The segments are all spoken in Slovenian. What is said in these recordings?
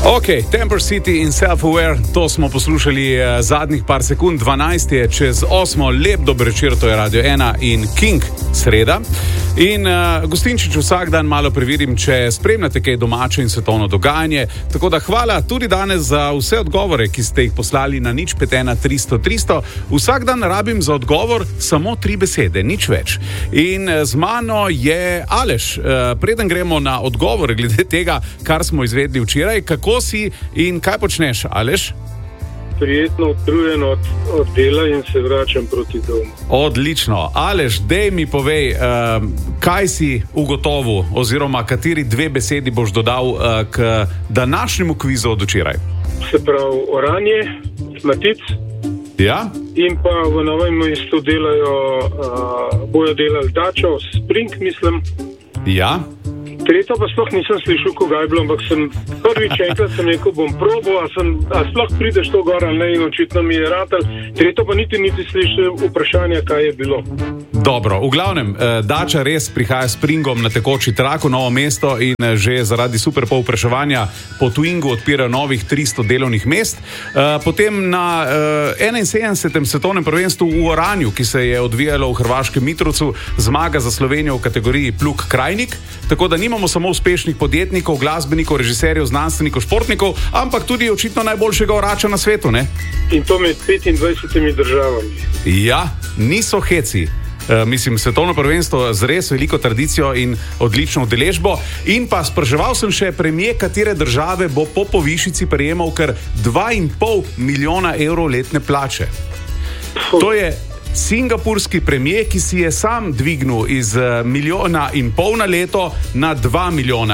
Ok, Temper City in Self-Aware, to smo poslušali zadnjih par sekund, 12 je čez 8, lep dober večer, to je Radio 1 in King, sreda. In Gostinčič vsak dan malo preverim, če spremljate kaj domače in svetovno dogajanje. Tako da hvala tudi danes za vse odgovore, ki ste jih poslali na 051 300 300. Vsak dan rabim za odgovor samo 3 besede, nič več. In z mano je Aleš. Preden gremo na odgovore glede tega, kar smo izvedli včeraj, kako si in kaj počneš, Aleš? Prijetno utrujen od dela in se vračam proti domu. Odlično. Aleš, dej mi povej, kaj si ugotovil oziroma kateri 2 besedi boš dodal k današnjemu kvizu od včeraj? Se pravi, oranje, matic. Ja? In pa v Novem mestu bojo delali dačo, spring, mislim. Ja? Tretjo pa sploh nisem slišal, koga je bilo, ampak sem prvič enkrat rekel, bom probal, a sploh prideš to gor ali ne, in očitno mi je ratal. Tretjo pa niti slišal vprašanja, kaj je bilo. Dobro, v glavnem, dača res prihaja s springom na tekoči trak v Novo mesto in že zaradi super povpraševanja po Twingu odpirajo novih 300 delovnih mest. Potem na 71. svetovnem prvenstvu v Oranju, ki se je odvijalo v hrvaškem Mitrovcu, zmaga za Slovenijo v kategoriji Plug Krajnik, tako da nimamo samo uspešnih podjetnikov, glasbenikov, režiserjev, znanstvenikov, športnikov, ampak tudi očitno najboljšega orača na svetu, ne? In to med 25 državami. Ja, niso heci. Mislim, svetovno prvenstvo z res veliko tradicijo in odlično udeležbo. In pa spraševal sem še premier, katere države bo po povišici prejemal kar 2,5 milijona evrov letne plače. To je singapurski premier, ki si je sam dvignil iz 1,5 milijona na leto na 2,5 milijona.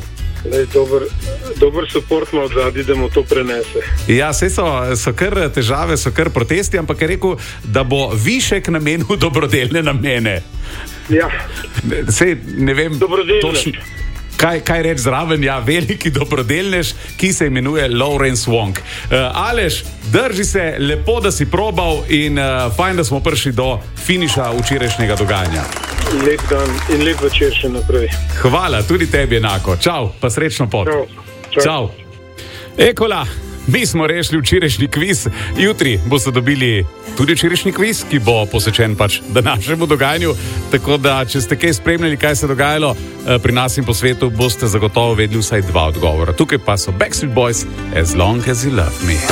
Dober support ima odzadnji, da mu to prenese. Ja, saj so kar težave, so kar protesti, ampak je rekel, da bo višek namenil dobrodelne namene. Ja. Sej ne vem točno, kaj reči zraven, ja, veliki dobrodelnež, ki se imenuje Lawrence Wong. Aleš, drži se, lepo, da si probal in fajn, da smo prišli do finiša včerajšnjega dogajanja. Lep dan in lep večer še naprej. Hvala, tudi tebi enako. Čau, pa srečno pot. Čau. Ekola, mi smo rešili včerajšnji kviz. Jutri boste dobili tudi včerajšnji kviz, ki bo posvečen pač današnjemu dogajanju. Tako da, če ste kaj spremljali, kaj se je dogajalo pri nas in po svetu, boste zagotovo vedeli vsaj 2 odgovora. Tukaj pa so Backstreet Boys, As Long As You Love Me.